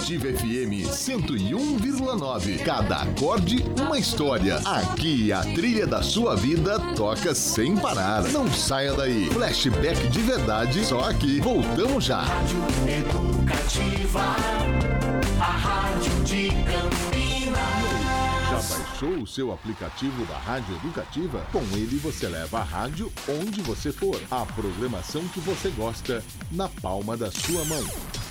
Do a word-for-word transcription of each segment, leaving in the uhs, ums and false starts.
Educativa F M cento e um vírgula nove. Cada acorde, uma história. Aqui a trilha da sua vida toca sem parar. Não saia daí. Flashback de verdade, só aqui. Voltamos já. Rádio Educativa, a rádio de Campinas. Já baixou o seu aplicativo da Rádio Educativa? Com ele você leva a rádio onde você for. A programação que você gosta na palma da sua mão.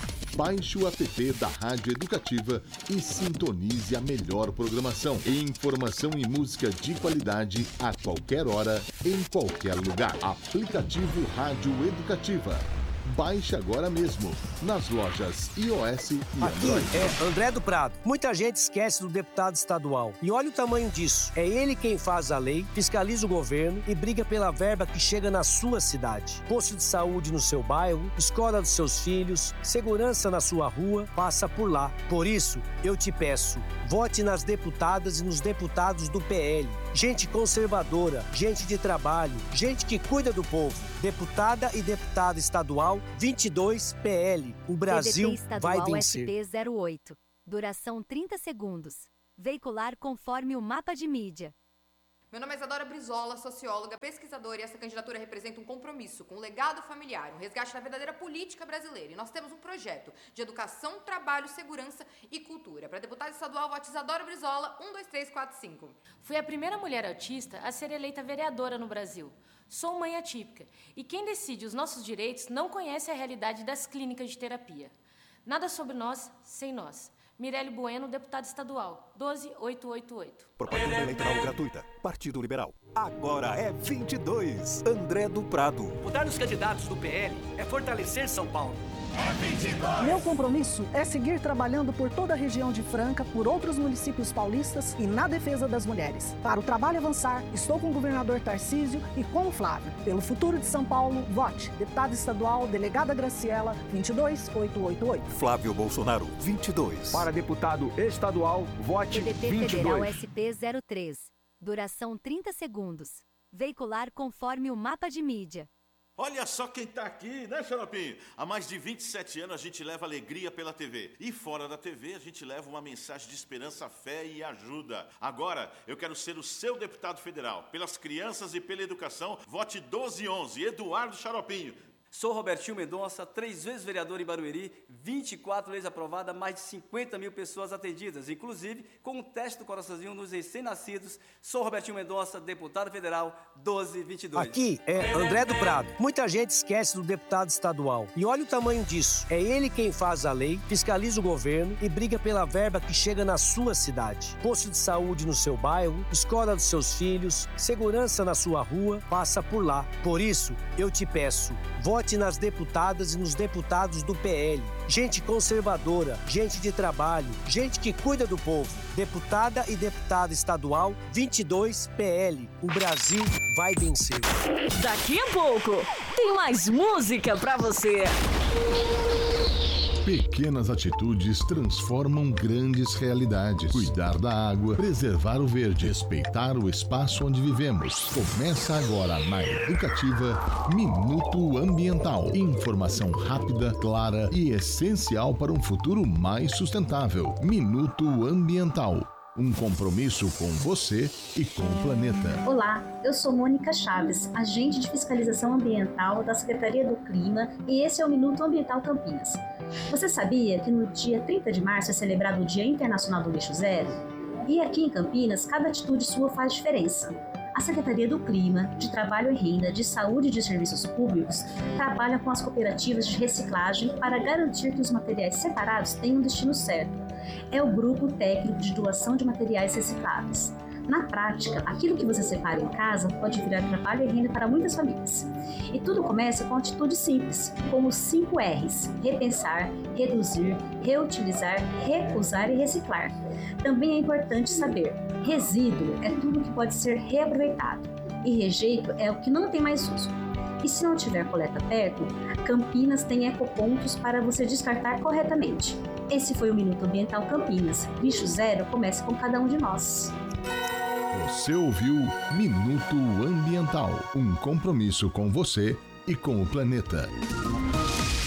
Baixe o app da Rádio Educativa e sintonize a melhor programação. Informação e música de qualidade a qualquer hora, em qualquer lugar. Aplicativo Rádio Educativa. Baixe agora mesmo, nas lojas iOS e Android. Aqui é André do Prado. Muita gente esquece do deputado estadual. E olha o tamanho disso. É ele quem faz a lei, fiscaliza o governo e briga pela verba que chega na sua cidade. Posto de saúde no seu bairro, escola dos seus filhos, segurança na sua rua, passa por lá. Por isso, eu te peço, vote nas deputadas e nos deputados do P L. Gente conservadora, gente de trabalho, gente que cuida do povo. Deputada e deputado estadual vinte e dois P L. O Brasil vai vencer. S P zero oito. Duração trinta segundos. Veicular conforme o mapa de mídia. Meu nome é Isadora Brizola, socióloga, pesquisadora, e essa candidatura representa um compromisso com o legado familiar, um resgate da verdadeira política brasileira. E nós temos um projeto de educação, trabalho, segurança e cultura. Para deputada estadual, vote Isadora Brizola, um dois três quatro cinco. Fui a primeira mulher autista a ser eleita vereadora no Brasil. Sou mãe atípica e quem decide os nossos direitos não conhece a realidade das clínicas de terapia. Nada sobre nós, sem nós. Mirelle Bueno, deputada estadual, doze mil oitocentos e oitenta e oito. Propaganda eleitoral gratuita. Partido Liberal. Agora é vinte e dois. André do Prado. Votar nos candidatos do P L é fortalecer São Paulo. É vinte e dois. Meu compromisso é seguir trabalhando por toda a região de Franca, por outros municípios paulistas e na defesa das mulheres. Para o trabalho avançar, estou com o governador Tarcísio e com o Flávio. Pelo futuro de São Paulo, vote. Deputada estadual, delegada Graciela, vinte e dois mil oitocentos e oitenta e oito. Flávio Bolsonaro, vinte e dois. Para deputado estadual, vote P D T vinte e dois. Federal S P zero três. Duração trinta segundos. Veicular conforme o mapa de mídia. Olha só quem tá aqui, né, Xaropinho? Há mais de vinte e sete anos a gente leva alegria pela T V. E fora da T V a gente leva uma mensagem de esperança, fé e ajuda. Agora eu quero ser o seu deputado federal. Pelas crianças e pela educação, vote doze onze, Eduardo Xaropinho. Sou Robertinho Mendonça, três vezes vereador em Barueri, vinte e quatro leis aprovadas, mais de cinquenta mil pessoas atendidas, inclusive com o teste do coraçãozinho nos recém-nascidos. Sou Robertinho Mendonça, deputado federal, doze mil e vinte e dois. Aqui é André do Prado. Muita gente esquece do deputado estadual. E olha o tamanho disso. É ele quem faz a lei, fiscaliza o governo e briga pela verba que chega na sua cidade. Posto de saúde no seu bairro, escola dos seus filhos, segurança na sua rua, passa por lá. Por isso, eu te peço, vote Vote nas deputadas e nos deputados do P L. Gente conservadora, gente de trabalho, gente que cuida do povo. Deputada e deputado estadual, vinte e dois P L. O Brasil vai vencer. Daqui a pouco, tem mais música pra você. Pequenas atitudes transformam grandes realidades. Cuidar da água, preservar o verde, respeitar o espaço onde vivemos. Começa agora na Educativa Minuto Ambiental. Informação rápida, clara e essencial para um futuro mais sustentável. Minuto Ambiental. Um compromisso com você e com o planeta. Olá, eu sou Mônica Chaves, agente de fiscalização ambiental da Secretaria do Clima, e esse é o Minuto Ambiental Campinas. Você sabia que no dia trinta de março é celebrado o Dia Internacional do Lixo Zero? E aqui em Campinas, cada atitude sua faz diferença. A Secretaria do Clima, de Trabalho e Renda, de Saúde e de Serviços Públicos trabalha com as cooperativas de reciclagem para garantir que os materiais separados tenham um destino certo. É o Grupo Técnico de Doação de Materiais Recicláveis. Na prática, aquilo que você separa em casa pode virar trabalho e renda para muitas famílias. E tudo começa com atitudes simples, como os cinco R's: repensar, reduzir, reutilizar, reusar e reciclar. Também é importante saber, resíduo é tudo que pode ser reaproveitado e rejeito é o que não tem mais uso. E se não tiver coleta perto, Campinas tem ecopontos para você descartar corretamente. Esse foi o Minuto Ambiental Campinas. Lixo zero começa com cada um de nós. Você ouviu Minuto Ambiental, um compromisso com você e com o planeta.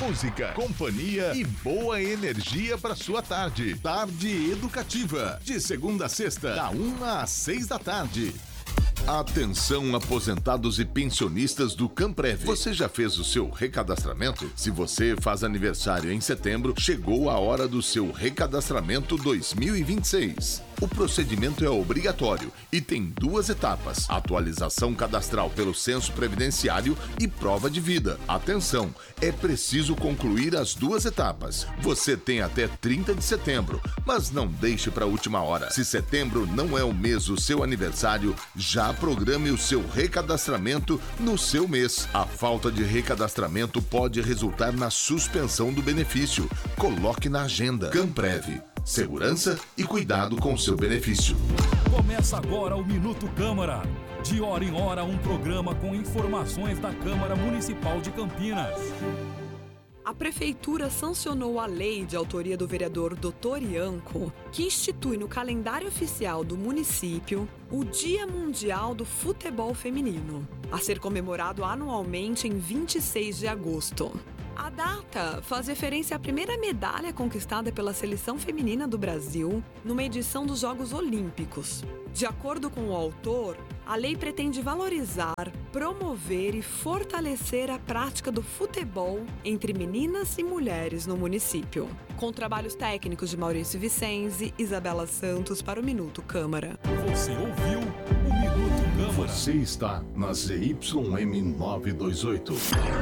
música, companhia e boa energia para sua tarde. Tarde Educativa, de segunda a sexta, da uma às seis da tarde. Atenção, aposentados e pensionistas do Camprev. Você já fez o seu recadastramento? Se você faz aniversário em setembro, chegou a hora do seu recadastramento dois mil e vinte e seis. O procedimento é obrigatório e tem duas etapas: atualização cadastral pelo censo previdenciário e prova de vida. Atenção, é preciso concluir as duas etapas. Você tem até trinta de setembro, mas não deixe para a última hora. Se setembro não é o mês do seu aniversário, já programe o seu recadastramento no seu mês. A falta de recadastramento pode resultar na suspensão do benefício. Coloque na agenda. Camprev. Segurança e cuidado com seu benefício. Começa agora o Minuto Câmara. De hora em hora, um programa com informações da Câmara Municipal de Campinas. A Prefeitura sancionou a lei de autoria do vereador doutor Ianco, que institui no calendário oficial do município o Dia Mundial do Futebol Feminino, a ser comemorado anualmente em vinte e seis de agosto. A data faz referência à primeira medalha conquistada pela seleção feminina do Brasil numa edição dos Jogos Olímpicos. De acordo com o autor, a lei pretende valorizar, promover e fortalecer a prática do futebol entre meninas e mulheres no município. Com trabalhos técnicos de Maurício Vicenzi e Isabela Santos para o Minuto Câmara. Você ouviu o Minuto Câmara. Você está na Z Y M novecentos e vinte e oito.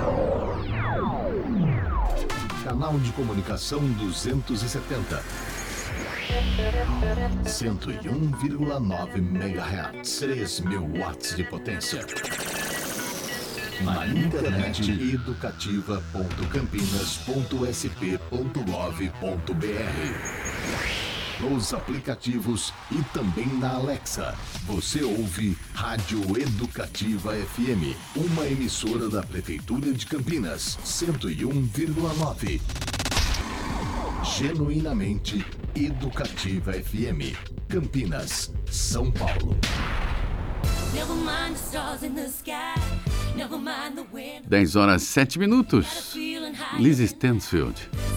Canal de comunicação duzentos e setenta. cento e um vírgula nove megahertz. três mil watts de potência. Na internet, educativa ponto campinas ponto s p ponto gov ponto b r. Nos aplicativos e também na Alexa. Você ouve Rádio Educativa F M, uma emissora da Prefeitura de Campinas, cento e um vírgula nove. Genuinamente Educativa F M, Campinas, São Paulo. dez horas sete minutos. Liz Stansfield.